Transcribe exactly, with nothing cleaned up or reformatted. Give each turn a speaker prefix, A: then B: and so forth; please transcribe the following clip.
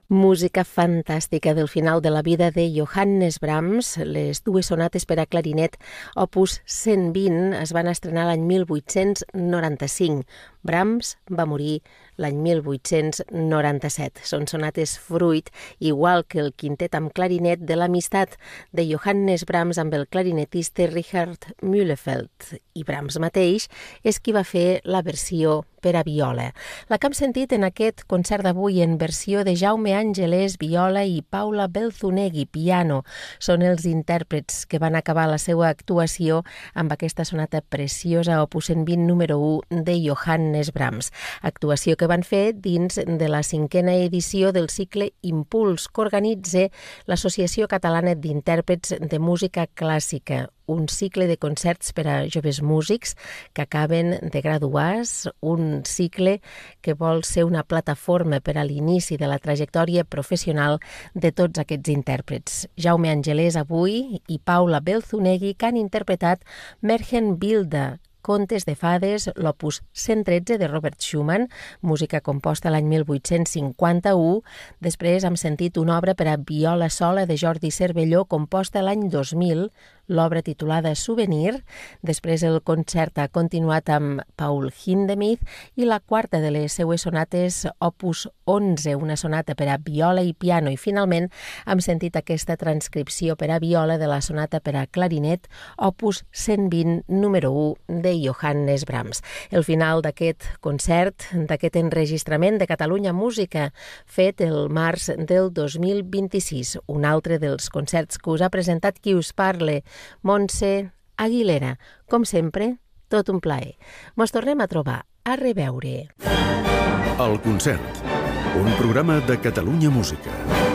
A: Música fantàstica del final de la vida de Johannes Brahms. Les dues sonates per a clarinet opus cent vint es van estrenar l'any mil vuit-cents noranta-cinc. Brahms va morir l'any mil vuit-cents noranta-set. Són sonates fruit, igual que el quintet amb clarinet, de l'amistat de Johannes Brahms amb el clarinetista Richard Mühlefeld. I Brahms mateix és qui va fer la versió per a viola. La que hem sentit en aquest concert d'avui en versió de Jaume Angelès, viola, i Paula Belzunegui, piano, són els intèrprets que van acabar la seva actuació amb aquesta sonata preciosa opus cent vint número u de Johannes Brahms. Actuació que van fer dins de la cinquena edició del cicle Impuls, que organitza l'Associació Catalana d'Intèrprets de Música Clàssica, un cicle de concerts per a joves músics que acaben de graduar-se, un cicle que vol ser una plataforma per a l'inici de la trajectòria professional de tots aquests intèrprets. Jaume Angelès avui i Paula Belzunegui, que han interpretat Märchenbilder, Contes de fades, l'opus cent tretze de Robert Schumann, música composta l'any mil vuit-cents cinquanta-u. Després hem sentit una obra per a viola sola de Jordi Cervelló, composta l'any dos mil, l'obra titulada Souvenir. Després el concert ha continuat amb Paul Hindemith i la quarta de les seues sonates, opus onze, una sonata per a viola i piano. I finalment hem sentit aquesta transcripció per a viola de la sonata per a clarinet, opus cent vint, número u, de Johannes Brahms. El final d'aquest concert, d'aquest enregistrament de Catalunya Música, fet el març del dos mil vint-i-sis. Un altre dels concerts que us ha presentat qui us parle, Montse Aguilera. Com sempre, tot un plaer. Mos tornem a trobar. A reveure.
B: El concert, un programa de Catalunya Música.